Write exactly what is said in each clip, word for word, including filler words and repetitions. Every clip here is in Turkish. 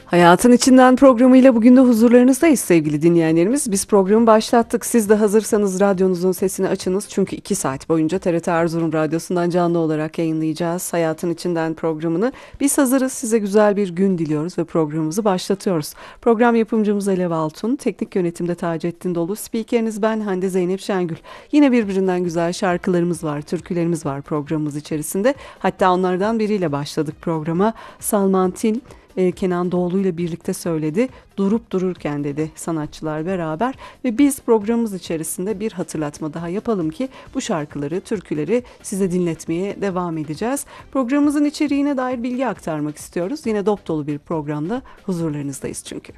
Hayatın İçinden programıyla bugün de huzurlarınızdayız sevgili dinleyenlerimiz. Biz programı başlattık. Siz de hazırsanız radyonuzun sesini açınız. Çünkü iki saat boyunca T R T Erzurum Radyosu'ndan canlı olarak yayınlayacağız Hayatın İçinden programını. Biz hazırız. Size güzel bir gün diliyoruz ve programımızı başlatıyoruz. Program yapımcımız Alev Altun, teknik yönetimde Taceddin Dolu, spikeriniz ben Hande Zeynep Şengül. Yine birbirinden güzel şarkılarımız var, türkülerimiz var programımız içerisinde. Hatta onlardan biriyle başladık programa. Salman Til, e, Kenan Doğulu ile birlikte söyledi. Durup dururken dedi sanatçılar beraber ve biz programımız içerisinde bir hatırlatma daha yapalım ki bu şarkıları, türküleri size dinletmeye devam edeceğiz. Programımızın içeriğine dair bilgi aktarmak istiyoruz. Yine dop dolu bir programda huzurlarınızdayız çünkü.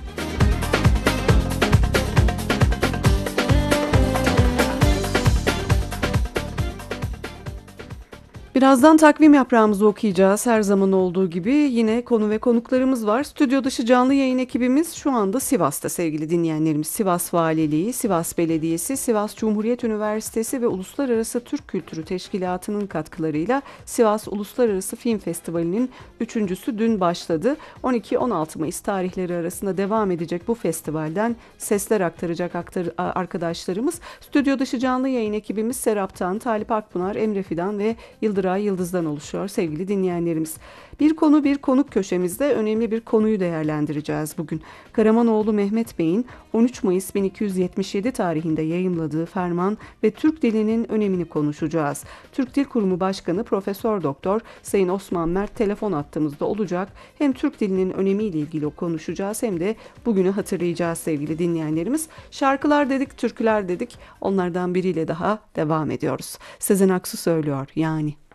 Birazdan takvim yaprağımızı okuyacağız. Her zaman olduğu gibi yine konu ve konuklarımız var. Stüdyo dışı canlı yayın ekibimiz şu anda Sivas'ta sevgili dinleyenlerimiz. Sivas Valiliği, Sivas Belediyesi, Sivas Cumhuriyet Üniversitesi ve Uluslararası Türk Kültürü Teşkilatı'nın katkılarıyla Sivas Uluslararası Film Festivali'nin üçüncüsü dün başladı. on iki on altı Mayıs tarihleri arasında devam edecek bu festivalden sesler aktaracak aktar arkadaşlarımız. Stüdyo dışı canlı yayın ekibimiz Serap'tan, Talip Akpınar, Emre Fidan ve Yıldıray Yıldız'dan oluşuyor sevgili dinleyenlerimiz. Bir konu bir konuk köşemizde önemli bir konuyu değerlendireceğiz bugün. Karamanoğlu Mehmet Bey'in on üç Mayıs bin iki yüz yetmiş yedi tarihinde yayımladığı ferman ve Türk dilinin önemini konuşacağız. Türk Dil Kurumu Başkanı Profesör Doktor Sayın Osman Mert telefon hattımızda olacak. Hem Türk dilinin önemiyle ilgili konuşacağız hem de bugünü hatırlayacağız sevgili dinleyenlerimiz. Şarkılar dedik, türküler dedik. Onlardan biriyle daha devam ediyoruz. Sezen Aksu söylüyor yani.